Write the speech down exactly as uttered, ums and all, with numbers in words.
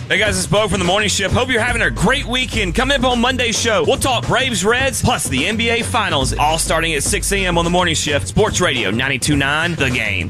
Hey guys, it's Bo from the Morning Shift. Hope you're having a great weekend. Come up on Monday's show. We'll talk Braves, Reds, plus the N B A Finals, all starting at six a.m. on the Morning Shift. Sports Radio ninety-two point nine, The Game.